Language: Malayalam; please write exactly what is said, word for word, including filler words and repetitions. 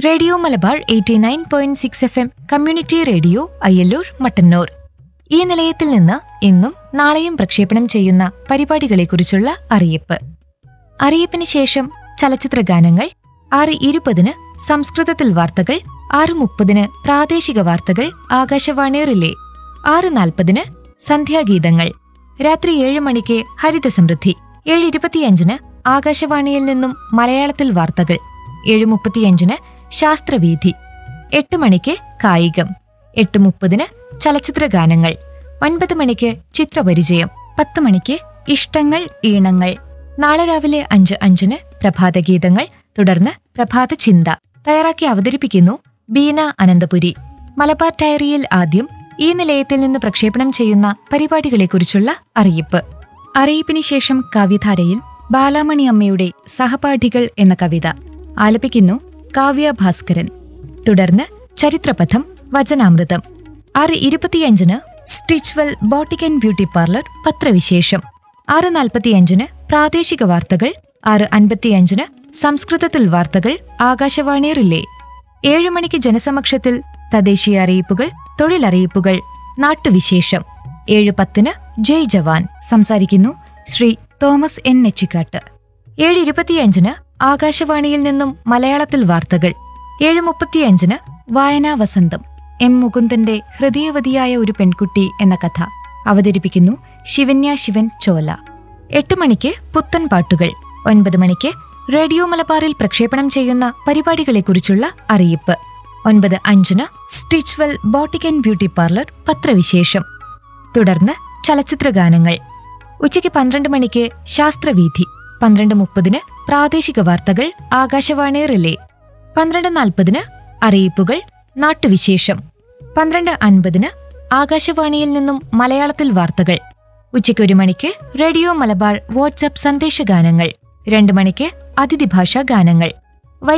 Radio Malabar eighty nine point six F M community radio Ayyallur Mattannur. ഈ നിലയത്തിൽ നിന്ന് ഇന്നും നാളെയും പ്രക്ഷേപണം ചെയ്യുന്ന പരിപാടികളെക്കുറിച്ചുള്ള അറിയിപ്പ്. അറിയിപ്പിന് ശേഷം ചലച്ചിത്ര ഗാനങ്ങൾ, ആറ് ഇരുപതിന് സംസ്കൃതത്തിൽ വാർത്തകൾ, ആറ് മുപ്പതിന് പ്രാദേശിക വാർത്തകൾ ആകാശവാണി റിലേ, ആറ് നാൽപ്പതിന് സന്ധ്യാഗീതങ്ങൾ, രാത്രി ഏഴ് മണിക്ക് ഹരിത സമൃദ്ധി, ഏഴ് ഇരുപത്തിയഞ്ചിന് ആകാശവാണിയിൽ നിന്നും മലയാളത്തിൽ വാർത്തകൾ, ഏഴ് മുപ്പത്തിയഞ്ചിന് ശാസ്ത്രവീഥി, എട്ട് മണിക്ക് കായികം, എട്ട് മുപ്പതിന് ചലച്ചിത്ര ഗാനങ്ങൾ, ഒൻപത് മണിക്ക് ചിത്രപരിചയം, പത്ത് മണിക്ക് ഇഷ്ടങ്ങൾ ഈണങ്ങൾ. നാളെ രാവിലെ അഞ്ച് അഞ്ചിന് പ്രഭാതഗീതങ്ങൾ, തുടർന്ന് പ്രഭാത ചിന്ത. തയ്യാറാക്കി അവതരിപ്പിക്കുന്നു ബീന അനന്തപുരി. മലബാർ ഡയറിയിൽ ആദ്യം ഈ നിലയത്തിൽ നിന്ന് പ്രക്ഷേപണം ചെയ്യുന്ന പരിപാടികളെക്കുറിച്ചുള്ള അറിയിപ്പ്. അറിയിപ്പിന് ശേഷം കവിധാരയിൽ ബാലാമണി അമ്മയുടെ സഹപാഠികൾ എന്ന കവിത ആലപിക്കുന്നു കാവ്യ ഭാസ്കരൻ. തുടർന്ന് ചരിത്രപഥം, വചനാമൃതം. ആറ് ഇരുപത്തിയഞ്ചിന് Stitchwell boutique and beauty parlour പത്രവിശേഷം, ആറ് നാൽപ്പത്തിയഞ്ചിന് പ്രാദേശിക വാർത്തകൾ, ആറ് അൻപത്തിയഞ്ചിന് സംസ്കൃതത്തിൽ വാർത്തകൾ ആകാശവാണി റിലേ, ഏഴു മണിക്ക് ജനസമക്ഷത്തിൽ തദ്ദേശീയ അറിയിപ്പുകൾ, തൊഴിലറിയിപ്പുകൾ, നാട്ടുവിശേഷം. ഏഴ് പത്തിന് ജയ് ജവാൻ. സംസാരിക്കുന്നു ശ്രീ തോമസ് എൻ നെച്ചിക്കാട്ട്. ഏഴ് ഇരുപത്തിയഞ്ചിന് ആകാശവാണിയിൽ നിന്നും മലയാളത്തിൽ വാർത്തകൾ, ഏഴ് മുപ്പത്തിയഞ്ചിന് വായനാ വസന്തം. എം മുകുന്ദന്റെ ഹൃദയവതിയായ ഒരു പെൺകുട്ടി എന്ന കഥ അവതരിപ്പിക്കുന്നു ശിവന്യ ശിവൻ ചോല. എട്ട് മണിക്ക് പുത്തൻ പാട്ടുകൾ. ഒൻപത് മണിക്ക് റേഡിയോ മലബാറിൽ പ്രക്ഷേപണം ചെയ്യുന്ന പരിപാടികളെക്കുറിച്ചുള്ള അറിയിപ്പ്. ഒൻപത് അഞ്ചിന് Stitchwell boutique and beauty parlour പത്രവിശേഷം, തുടർന്ന് ചലച്ചിത്ര ഗാനങ്ങൾ. ഉച്ചയ്ക്ക് പന്ത്രണ്ട് മണിക്ക് ശാസ്ത്രവീഥി, പന്ത്രണ്ട് മുപ്പതിന് പ്രാദേശിക വാർത്തകൾ ആകാശവാണി റിലേ, പന്ത്രണ്ട് നാൽപ്പതിന് അറിയിപ്പുകൾ, നാട്ടുവിശേഷം, പന്ത്രണ്ട് അൻപതിന് ആകാശവാണിയിൽ നിന്നും മലയാളത്തിൽ വാർത്തകൾ. ഉച്ചയ്ക്ക് ഒരു മണിക്ക് റേഡിയോ മലബാർ വാട്സ്ആപ്പ് സന്ദേശഗാനങ്ങൾ, രണ്ട് മണിക്ക് അതിഥിഭാഷാ ഗാനങ്ങൾ.